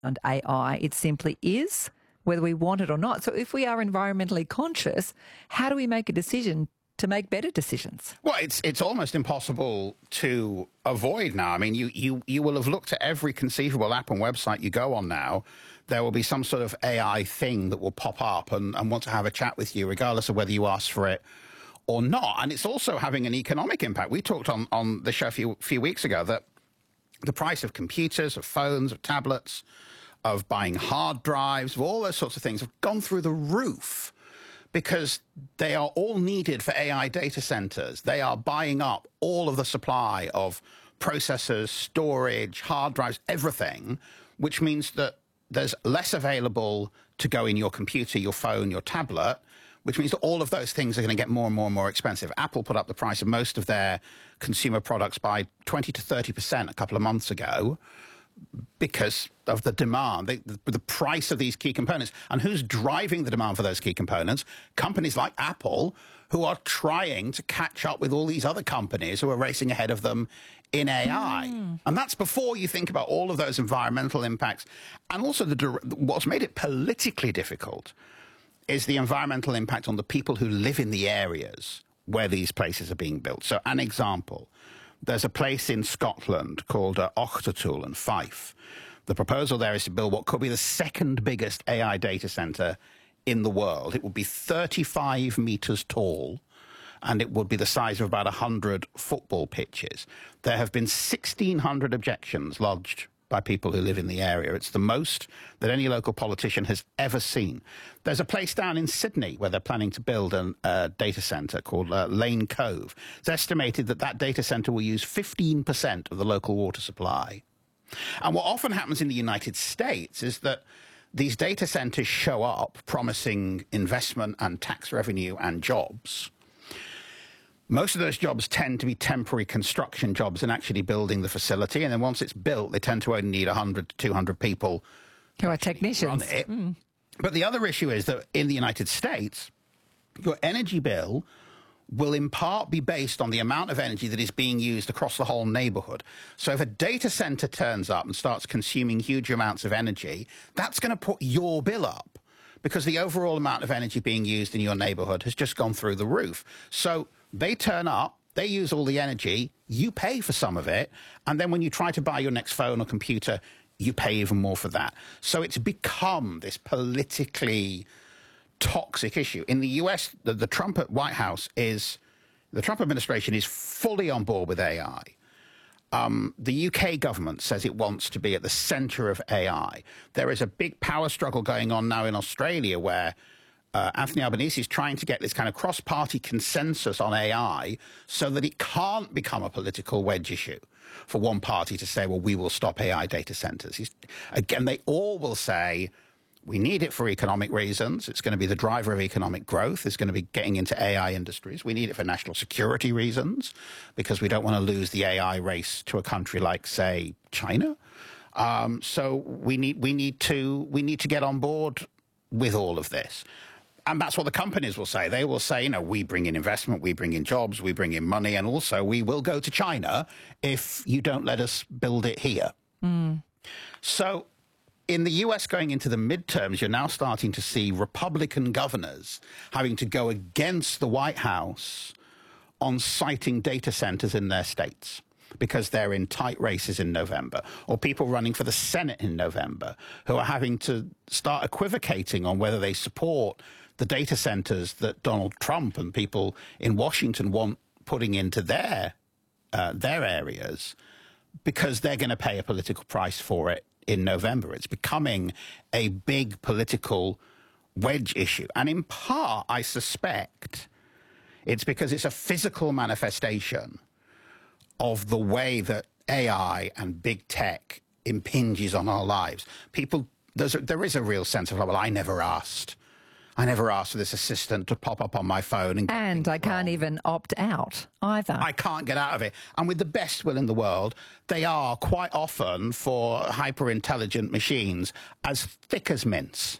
and AI. It simply is, whether we want it or not. So if we are environmentally conscious, how do we make a decision to make better decisions? Well, it's almost impossible to avoid now. I mean, you will have looked at every conceivable app and website you go on now. There will be some sort of AI thing that will pop up and want to have a chat with you, regardless of whether you ask for it or not. And it's also having an economic impact. We talked on the show a few weeks ago that the price of computers, of phones, of tablets, of buying hard drives, of all those sorts of things have gone through the roof because they are all needed for AI data centers. They are buying up all of the supply of processors, storage, hard drives, everything, which means that there's less available to go in your computer, your phone, your tablet, which means that all of those things are going to get more and more and more expensive. Apple put up the price of most of their consumer products by 20 to 30% a couple of months ago because of the demand, the price of these key components. And who's driving the demand for those key components? Companies like Apple, who are trying to catch up with all these other companies who are racing ahead of them in AI. And that's before you think about all of those environmental impacts. And also what's made it politically difficult is the environmental impact on the people who live in the areas where these places are being built. So an example, there's a place in Scotland called Ochtertool and Fife. The proposal there is to build what could be the second biggest AI data center in the world. It would be 35 meters tall, and it would be the size of about 100 football pitches. There have been 1,600 objections lodged by people who live in the area. It's the most that any local politician has ever seen. There's a place down in Sydney where they're planning to build a data centre called Lane Cove. It's estimated that that data centre will use 15% of the local water supply. And what often happens in the United States is that these data centres show up promising investment and tax revenue and jobs. Most of those jobs tend to be temporary construction jobs and actually building the facility. And then once it's built, they tend to only need 100 to 200 people who are technicians. But the other issue is that in the United States, your energy bill will in part be based on the amount of energy that is being used across the whole neighborhood. So if a data center turns up and starts consuming huge amounts of energy, that's going to put your bill up because the overall amount of energy being used in your neighborhood has just gone through the roof. So they turn up, they use all the energy, you pay for some of it, and then when you try to buy your next phone or computer, you pay even more for that. So it's become this politically toxic issue. In the US, the Trump White House the Trump administration is fully on board with AI. The UK government says it wants to be at the centre of AI. There is a big power struggle going on now in Australia where Anthony Albanese is trying to get this kind of cross-party consensus on AI so that it can't become a political wedge issue for one party to say, well, we will stop AI data centres. Again, they all will say, we need it for economic reasons. It's going to be the driver of economic growth. It's going to be getting into AI industries. We need it for national security reasons because we don't want to lose the AI race to a country like, say, China. So we need to get on board with all of this. And that's what the companies will say. They will say, we bring in investment, we bring in jobs, we bring in money, and also we will go to China if you don't let us build it here. So in the US going into the midterms, you're now starting to see Republican governors having to go against the White House on citing data centers in their states because they're in tight races in November, or people running for the Senate in November who are having to start equivocating on whether they support the data centers that Donald Trump and people in Washington want putting into their areas because they're going to pay a political price for it in November. It's becoming a big political wedge issue. And in part, I suspect it's because it's a physical manifestation of the way that AI and big tech impinges on our lives. There is a real sense of, well, I never asked for this assistant to pop up on my phone. And I can't even opt out either. I can't get out of it. And with the best will in the world, they are quite often for hyper-intelligent machines as thick as mince.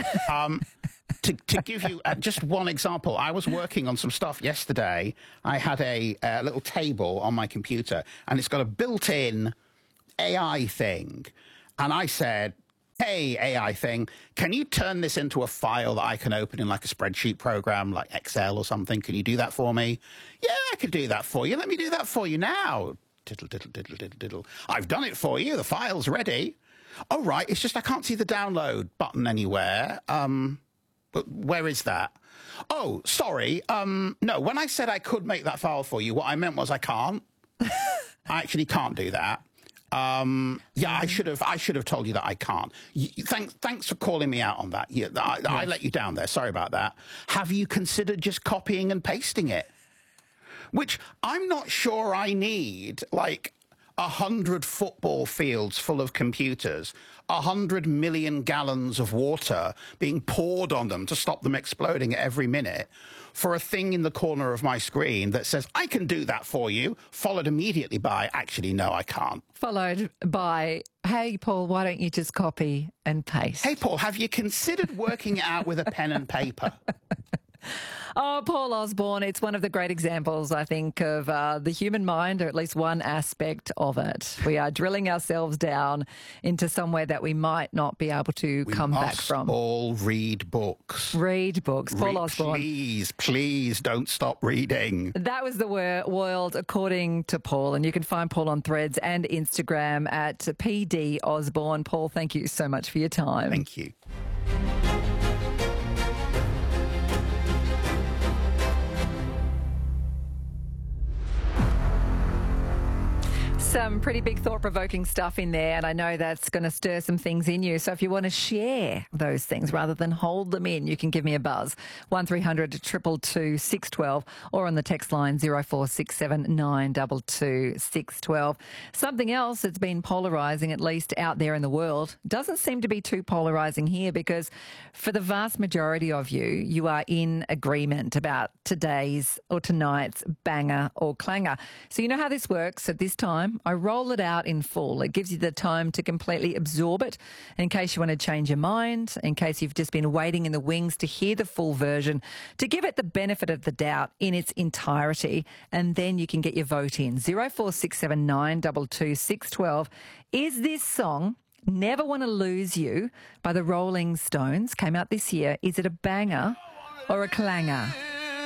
To give you just one example, I was working on some stuff yesterday. I had a little table on my computer, and it's got a built-in AI thing. And I said, hey, AI thing, can you turn this into a file that I can open in like a spreadsheet program like Excel or something? Can you do that for me? Yeah, I can do that for you. Let me do that for you now. Diddle, diddle, diddle, diddle, diddle. I've done it for you. The file's ready. Oh, right. It's just I can't see the download button anywhere. But where is that? Oh, sorry. No, when I said I could make that file for you, what I meant was I can't. I actually can't do that. Yeah, I should have told you that I can't. Thanks for calling me out on that. Yeah, I let you down there. Sorry about that. Have you considered just copying and pasting it? Which I'm not sure I need, like 100 football fields full of computers, 100 million gallons of water being poured on them to stop them exploding every minute for a thing in the corner of my screen that says, I can do that for you, followed immediately by, actually, no, I can't. Followed by, hey, Paul, why don't you just copy and paste? Hey, Paul, have you considered working it out with a pen and paper? Oh, Paul Osborne, it's one of the great examples, I think, of the human mind, or at least one aspect of it. We are drilling ourselves down into somewhere that we might not be able to come back from. We must all read books. Read books. Paul Osborne. Please don't stop reading. That was the world according to Paul, and you can find Paul on Threads and Instagram at PD Osborne. Paul, thank you so much for your time. Thank you. Some pretty big thought-provoking stuff in there, and I know that's going to stir some things in you. So if you want to share those things rather than hold them in, you can give me a buzz, 1300 222 612, or on the text line 0467 922 612. Something else that's been polarising, at least out there in the world, doesn't seem to be too polarising here, because for the vast majority of you, you are in agreement about today's or tonight's banger or clanger. So you know how this works. At this time, I roll it out in full. It gives you the time to completely absorb it in case you want to change your mind, in case you've just been waiting in the wings to hear the full version, to give it the benefit of the doubt in its entirety, and then you can get your vote in. 0467 922 612. Is this song, Never Want to Lose You by the Rolling Stones, came out this year, is it a banger or a clanger?